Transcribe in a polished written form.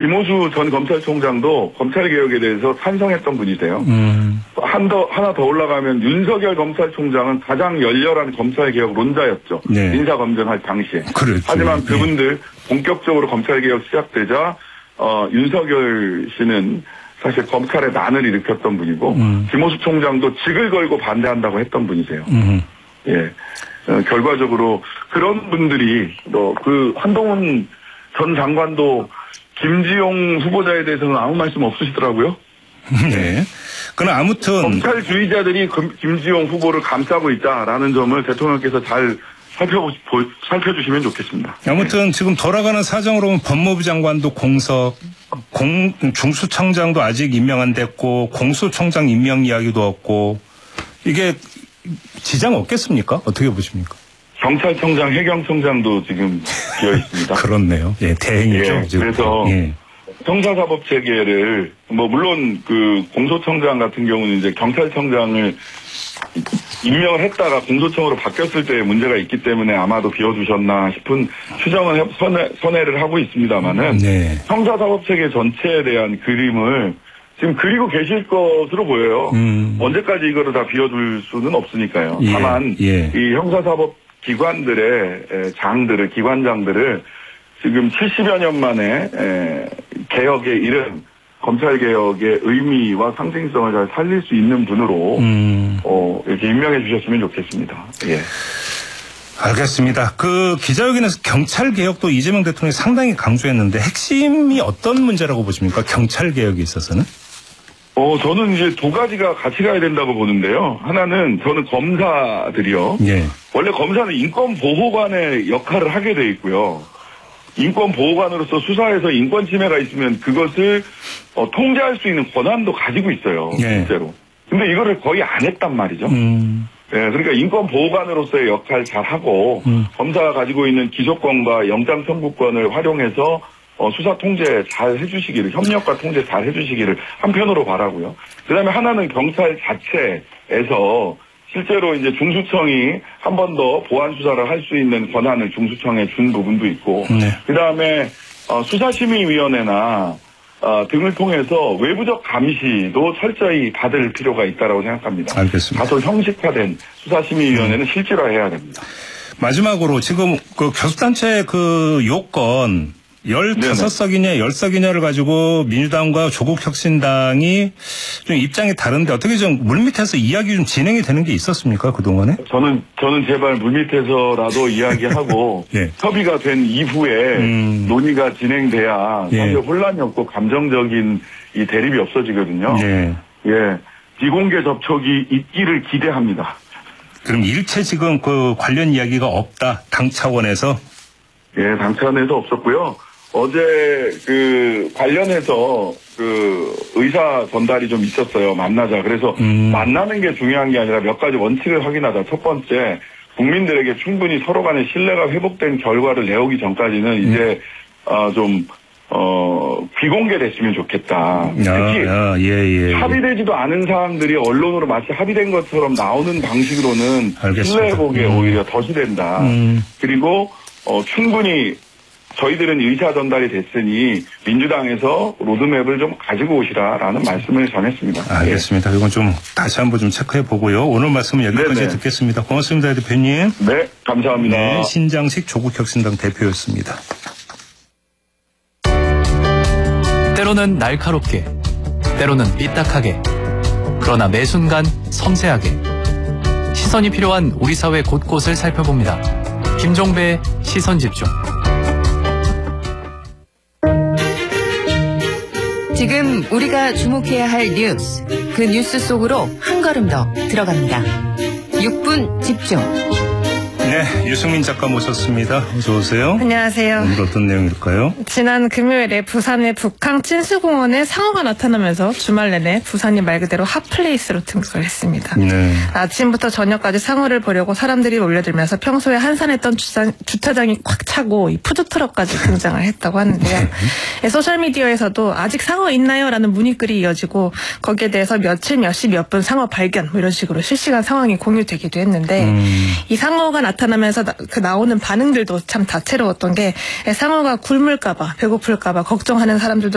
김호수 전 검찰총장도 검찰개혁에 대해서 찬성했던 분이세요. 하나 더 올라가면 윤석열 검찰총장은 가장 열렬한 검찰개혁론자였죠. 네. 인사검증할 당시에. 그렇죠. 하지만 그분들 본격적으로 검찰개혁 시작되자 윤석열 씨는 사실 검찰의 난을 일으켰던 분이고 김호수 총장도 직을 걸고 반대한다고 했던 분이세요. 예. 결과적으로 그런 분들이 또 그 한동훈 전 장관도 김지용 후보자에 대해서는 아무 말씀 없으시더라고요. 네. 그럼 아무튼 검찰주의자들이 김지용 후보를 감싸고 있다라는 점을 대통령께서 잘 살펴주시면 좋겠습니다. 아무튼 지금 돌아가는 사정으로 보면 법무부 장관도 공석, 중수청장도 아직 임명 안 됐고 공수총장 임명 이야기도 없고 이게 지장 없겠습니까? 어떻게 보십니까? 경찰청장, 해경청장도 지금 비어 있습니다. 그렇네요. 예, 대행이죠. 예, 그래서 예. 형사사법 체계를 물론 그 공소청장 같은 경우는 이제 경찰청장을 임명을 했다가 공소청으로 바뀌었을 때 문제가 있기 때문에 아마도 비워두셨나 싶은 추정은 선회를 하고 있습니다만은 네. 형사사법 체계 전체에 대한 그림을 지금 그리고 계실 것으로 보여요. 언제까지 이거를 다 비워둘 수는 없으니까요. 예, 다만 예. 이 형사사법 기관들의 기관장들을 지금 70여 년 만에 개혁의 이른 검찰개혁의 의미와 상징성을 잘 살릴 수 있는 분으로 이렇게 임명해 주셨으면 좋겠습니다. 예. 알겠습니다. 그 기자회견에서 경찰개혁도 이재명 대통령이 상당히 강조했는데 핵심이 어떤 문제라고 보십니까? 경찰개혁에 있어서는? 저는 이제 두 가지가 같이 가야 된다고 보는데요. 하나는 저는 검사들이요. 예. 원래 검사는 인권보호관의 역할을 하게 돼 있고요. 인권보호관으로서 수사에서 인권 침해가 있으면 그것을 통제할 수 있는 권한도 가지고 있어요. 예. 실제로. 근데 이거를 거의 안 했단 말이죠. 네, 그러니까 인권보호관으로서의 역할 잘 하고 검사가 가지고 있는 기소권과 영장 청구권을 활용해서 수사 통제 잘 해주시기를, 협력과 통제 잘 해주시기를 한편으로 바라고요. 그다음에 하나는 경찰 자체에서 실제로 이제 중수청이 한 번 더 보안 수사를 할 수 있는 권한을 중수청에 준 부분도 있고, 네. 그다음에 수사심의위원회나 등을 통해서 외부적 감시도 철저히 받을 필요가 있다라고 생각합니다. 알겠습니다. 다소 형식화된 수사심의위원회는 실질화해야 됩니다. 마지막으로 지금 그 교섭단체 그 요건 15석이냐 10석이냐를 가지고 민주당과 조국혁신당이 좀 입장이 다른데 어떻게 좀 물밑에서 이야기 좀 진행이 되는 게 있었습니까? 그동안에? 저는 제발 물밑에서라도 이야기하고 예. 협의가 된 이후에 논의가 진행돼야 사실 혼란이 없고 감정적인 이 대립이 없어지거든요. 예. 비공개 접촉이 있기를 기대합니다. 그럼 일체 지금 그 관련 이야기가 없다. 당 차원에서? 예, 당 차원에서 없었고요. 어제 관련해서 의사 전달이 좀 있었어요. 만나자. 그래서 만나는 게 중요한 게 아니라 몇 가지 원칙을 확인하자. 첫 번째, 국민들에게 충분히 서로 간의 신뢰가 회복된 결과를 내오기 전까지는 이제 비공개됐으면 좋겠다. 특히 합의되지도 않은 사항들이 언론으로 마치 합의된 것처럼 나오는 방식으로는 신뢰 회복에 오히려 덫이 된다. 그리고 충분히 저희들은 의사 전달이 됐으니 민주당에서 로드맵을 좀 가지고 오시라라는 말씀을 전했습니다. 알겠습니다. 이건 좀 다시 한번 좀 체크해 보고요. 오늘 말씀은 여기까지 네네. 듣겠습니다. 고맙습니다, 대표님. 네, 감사합니다. 네, 신장식 조국혁신당 대표였습니다. 때로는 날카롭게, 때로는 삐딱하게, 그러나 매 순간 섬세하게 시선이 필요한 우리 사회 곳곳을 살펴봅니다. 김종배의 시선집중. 지금 우리가 주목해야 할 뉴스, 그 뉴스 속으로 한 걸음 더 들어갑니다. 6분 집중. 네, 유승민 작가 모셨습니다. 어서 오세요. 안녕하세요. 오늘 어떤 내용일까요? 지난 금요일에 부산의 북항 친수공원에 상어가 나타나면서 주말 내내 부산이 말 그대로 핫플레이스로 등극을 했습니다. 네. 아침부터 저녁까지 상어를 보려고 사람들이 몰려들면서 평소에 한산했던 주차장이 꽉 차고 이 푸드트럭까지 등장을 했다고 하는데요. 네, 소셜미디어에서도 아직 상어 있나요? 라는 문의글이 이어지고 거기에 대해서 며칠 몇 시 몇 분 상어 발견 이런 식으로 실시간 상황이 공유되기도 했는데 이 상어가 나타나면서 나오는 반응들도 참 다채로웠던 게 상어가 굶을까 봐 배고플까 봐 걱정하는 사람들도